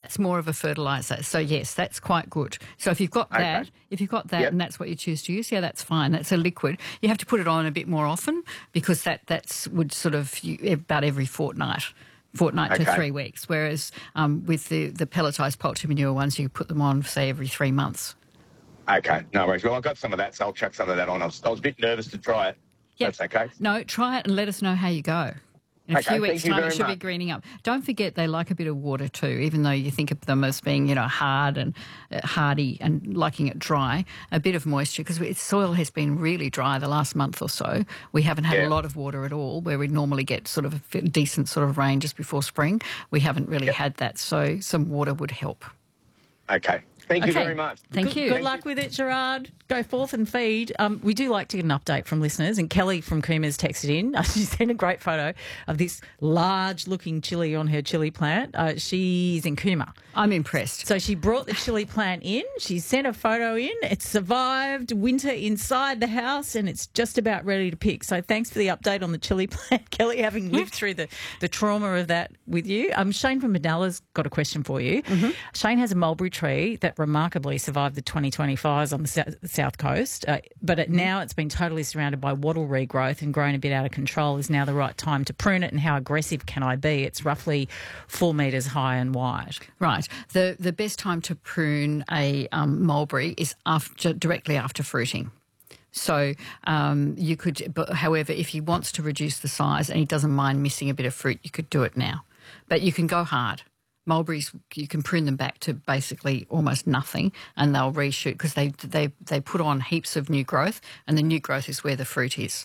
that's more of a fertiliser. So yes, that's quite good. So if you've got that, Yep. and that's what you choose to use, that's fine. That's a liquid. You have to put it on a bit more often because that's would sort of about every fortnight to 3 weeks. Whereas with the pelletised poultry manure ones, you put them on, say, every 3 months. Okay, no worries. Well, I've got some of that, so I'll chuck some of that on. I was a bit nervous to try it. Yep. That's okay. No, try it and let us know how you go. In a few weeks' time, it should be greening up. Don't forget they like a bit of water too, even though you think of them as being, hard and hardy and liking it dry. A bit of moisture because its soil has been really dry the last month or so. We haven't had a lot of water at all, where we normally get sort of a decent sort of rain just before spring. We haven't really had that, so some water would help. Okay. Thank you very much. Thank you. Good luck with it, Gerard. Go forth and feed. We do like to get an update from listeners, and Kelly from Coomer's texted in. She sent a great photo of this large-looking chilli on her chilli plant. She's in Coomer. I'm impressed. So she brought the chilli plant in. She sent a photo in. It survived winter inside the house, and it's just about ready to pick. So thanks for the update on the chilli plant, Kelly, having lived through the trauma of that with you. Shane from Madalla's got a question for you. Mm-hmm. Shane has a mulberry tree that remarkably survived the 2020 fires on the south coast, but now it's been totally surrounded by wattle regrowth and grown a bit out of control. Is now the right time to prune it, and how aggressive can I be? It's roughly 4 metres high and wide. Right. The best time to prune a mulberry is directly after fruiting. So you could, however, if he wants to reduce the size and he doesn't mind missing a bit of fruit, you could do it now. But you can go hard. Mulberries, you can prune them back to basically almost nothing and they'll reshoot because they put on heaps of new growth, and the new growth is where the fruit is.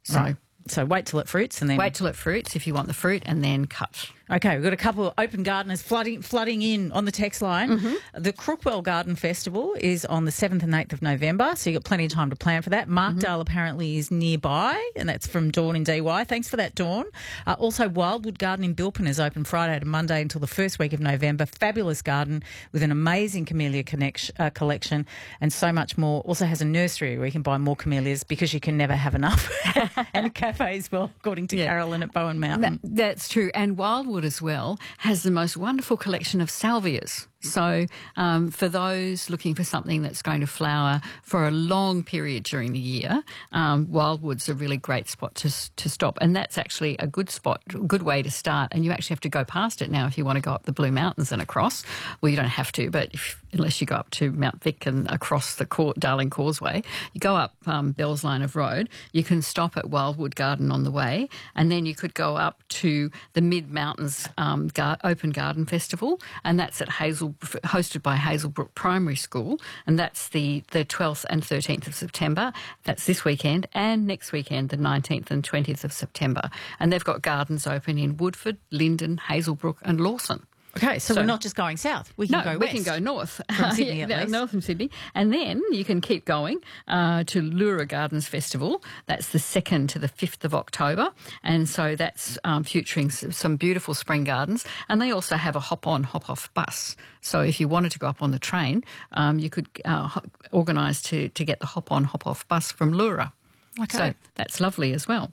So wait till it fruits and then... Wait till it fruits if you want the fruit, and then cut. Okay, we've got a couple of open gardeners flooding in on the text line. Mm-hmm. The Crookwell Garden Festival is on the 7th and 8th of November, so you've got plenty of time to plan for that. Markdale apparently is nearby, and that's from Dawn in DY. Thanks for that, Dawn. Also, Wildwood Garden in Bilpin is open Friday to Monday until the first week of November. Fabulous garden with an amazing camellia collection and so much more. Also has a nursery where you can buy more camellias because you can never have enough. And a cafe as well, according to Carolyn at Bowen Mountain. That's true. And Wildwood as well has the most wonderful collection of salvias. So for those looking for something that's going to flower for a long period during the year, Wildwood's a really great spot to stop. And that's actually a good spot, a good way to start. And you actually have to go past it now if you want to go up the Blue Mountains and across. Well, you don't have to, but unless you go up to Mount Vic and across the Darling Causeway, you go up Bell's Line of Road, you can stop at Wildwood Garden on the way, and then you could go up to the Mid-Mountains Open Garden Festival, and that's at hosted by Hazelbrook Primary School, and that's the 12th and 13th of September. That's this weekend, and next weekend, the 19th and 20th of September. And they've got gardens open in Woodford, Lyndon, Hazelbrook and Lawson. Okay, so we're not just going south. We can go west. We can go north. From Sydney, at least. North from Sydney. And then you can keep going to Lura Gardens Festival. That's the 2nd to the 5th of October. And so that's featuring some beautiful spring gardens. And they also have a hop-on, hop-off bus. So if you wanted to go up on the train, you could organise to get the hop-on, hop-off bus from Lura. Okay. So that's lovely as well.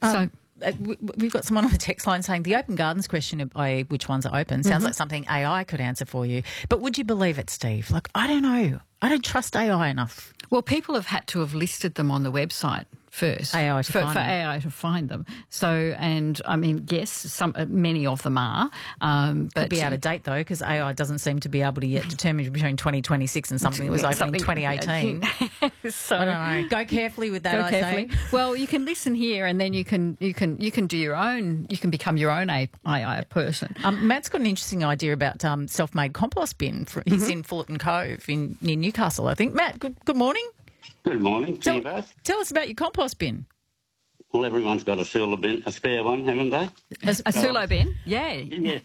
We've got someone on the text line saying the open gardens question, i.e. which ones are open, sounds like something AI could answer for you. But would you believe it, Steve? Like, I don't know. I don't trust AI enough. Well, people have had to have listed them on the website first for AI to find them. So, and I mean, yes, many of them are. But could be out of date though, because AI doesn't seem to be able to yet determine between 2026 and something that was open in 2018. So I don't know. Go carefully with that. I say. Well, you can listen here, and then you can do your own. You can become your own AI person. Matt's got an interesting idea about self-made compost bin. He's in Fullerton Cove near Newcastle, I think. Matt, good morning. Good morning to you both. Tell us about your compost bin. Well, everyone's got a Sula bin, a spare one, haven't they? A Sula bin? Yeah. Yeah.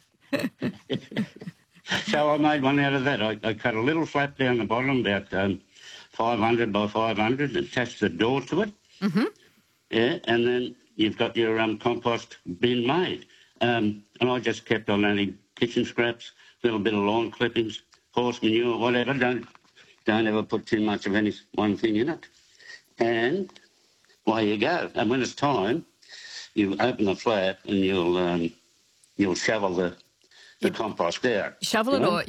So I made one out of that. I cut a little flap down the bottom, about 500 by 500, attached the door to it. Mm-hmm. Yeah, and then you've got your compost bin made. And I just kept on adding kitchen scraps, a little bit of lawn clippings, horse manure, whatever. Don't ever put too much of any one thing in it. And away you go. And when it's time, you open the flap and you'll shovel the compost out. Shovel it, or